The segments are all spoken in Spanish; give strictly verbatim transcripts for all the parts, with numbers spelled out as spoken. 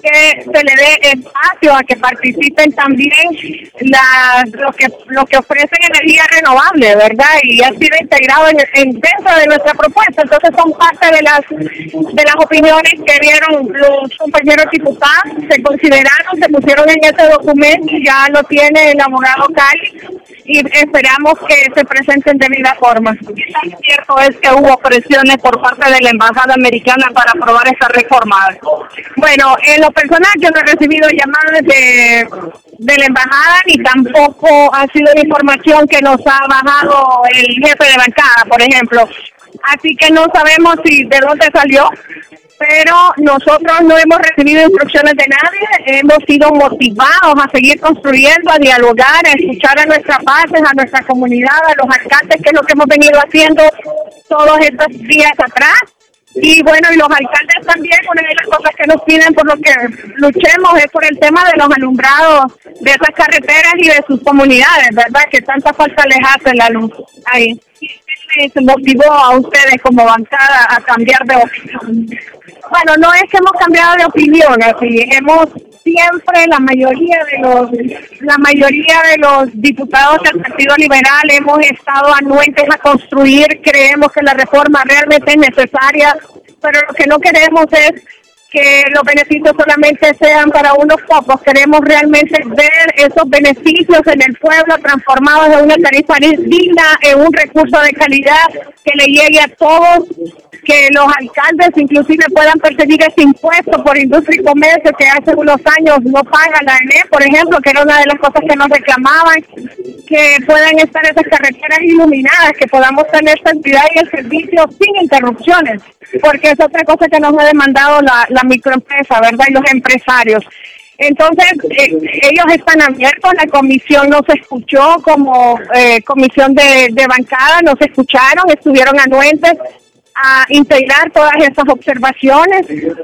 que se le dé espacio a que participen también la, lo que lo que ofrecen energía renovable, ¿verdad? Y ha sido integrado en, en dentro de nuestra propuesta. Entonces son parte de las de las opiniones que dieron los compañeros diputados, se consideraron, se pusieron en ese documento, ya lo tiene el abogado Cali y esperamos que se presente en debida forma. Cierto es que hubo presiones por parte de la embajada americana para aprobar esta reforma. Bueno, en lo personal yo no he recibido llamadas de, de la embajada ni tampoco ha sido la información que nos ha bajado el jefe de bancada, por ejemplo. Así que no sabemos si de dónde salió, pero nosotros no hemos recibido instrucciones de nadie, hemos sido motivados a seguir construyendo, a dialogar, a escuchar a nuestras bases, a nuestra comunidad, a los alcaldes, que es lo que hemos venido haciendo todos estos días atrás. Y bueno, y los alcaldes también, una de las cosas que nos piden por lo que luchemos es por el tema de los alumbrados de esas carreteras y de sus comunidades, ¿verdad? Que tanta falta les hace la luz ahí. ¿Qué les motivó a ustedes como bancada a cambiar de opinión? Bueno, no es que hemos cambiado de opinión, así hemos siempre la mayoría de los la mayoría de los diputados del Partido Liberal hemos estado anuentes a construir, creemos que la reforma realmente es necesaria, pero lo que no queremos es que los beneficios solamente sean para unos pocos. Queremos realmente ver esos beneficios en el pueblo transformados en una tarifa digna, en un recurso de calidad que le llegue a todos, que los alcaldes inclusive puedan percibir ese impuesto por industria y comercio que hace unos años no paga la E N E, por ejemplo, que era una de las cosas que nos reclamaban, que puedan estar esas carreteras iluminadas, que podamos tener seguridad y el servicio sin interrupciones, porque es otra cosa que nos ha demandado la, la microempresa, ¿verdad? Y los empresarios. Entonces, eh, ellos están abiertos, la comisión nos escuchó como eh, comisión de, de bancada, nos escucharon, estuvieron anuentes a integrar todas esas observaciones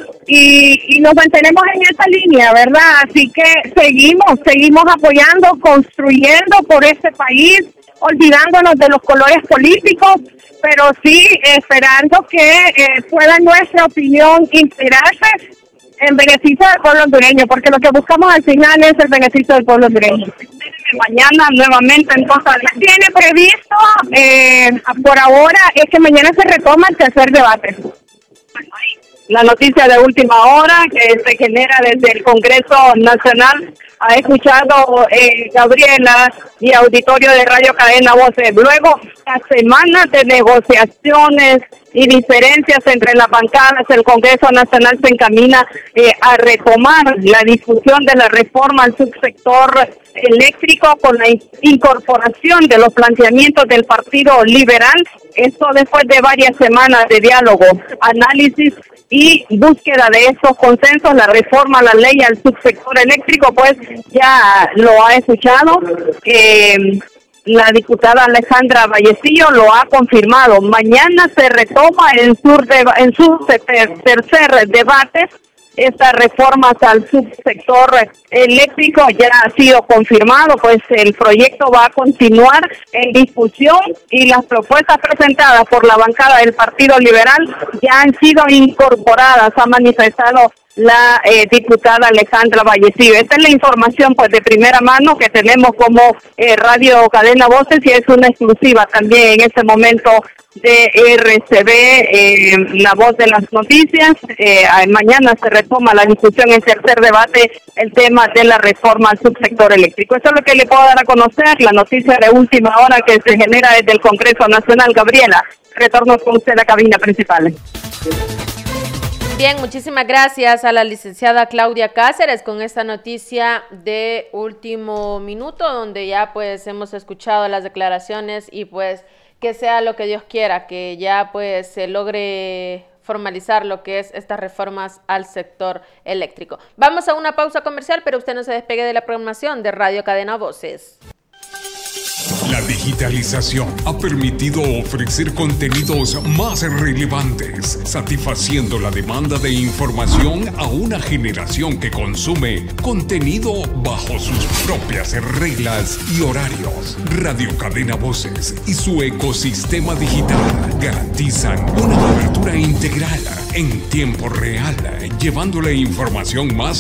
y, y nos mantenemos en esa línea, ¿verdad? Así que seguimos, seguimos apoyando, construyendo por este país, olvidándonos de los colores políticos, pero sí esperando que eh, pueda nuestra opinión integrarse en beneficio del pueblo hondureño, porque lo que buscamos al final es el beneficio del pueblo hondureño. Mañana nuevamente entonces tiene previsto, eh, por ahora, es que mañana se retoma el tercer debate. La noticia de última hora que se genera desde el Congreso Nacional, ha escuchado eh, Gabriela y auditorio de Radio Cadena Voces. Luego, la semana de negociaciones y diferencias entre las bancadas, el Congreso Nacional se encamina eh, a retomar la discusión de la reforma al subsector eléctrico con la incorporación de los planteamientos del Partido Liberal. Esto después de varias semanas de diálogo, análisis y búsqueda de esos consensos. La reforma a la ley al subsector eléctrico, pues ya lo ha escuchado. Eh, La diputada Alejandra Vallecillo lo ha confirmado. Mañana se retoma en, sur de, en su ter, tercer debate esta reforma al subsector eléctrico. Ya ha sido confirmado, pues el proyecto va a continuar en discusión y las propuestas presentadas por la bancada del Partido Liberal ya han sido incorporadas, ha manifestado la eh, diputada Alejandra Vallecillo. Esta es la información pues de primera mano que tenemos como eh, Radio Cadena Voces y es una exclusiva también en este momento de R C B, eh, la voz de las noticias. Eh, mañana se retoma la discusión en tercer debate, el tema de la reforma al subsector eléctrico. Eso es lo que le puedo dar a conocer, la noticia de última hora que se genera desde el Congreso Nacional. Gabriela, retorno con usted a la cabina principal. Bien, muchísimas gracias a la licenciada Claudia Cáceres con esta noticia de último minuto, donde ya pues hemos escuchado las declaraciones y pues que sea lo que Dios quiera, que ya pues se logre formalizar lo que es estas reformas al sector eléctrico. Vamos a una pausa comercial, pero usted no se despegue de la programación de Radio Cadena Voces. La digitalización ha permitido ofrecer contenidos más relevantes, satisfaciendo la demanda de información a una generación que consume contenido bajo sus propias reglas y horarios. Radio Cadena Voces y su ecosistema digital garantizan una cobertura integral en tiempo real, llevándole información más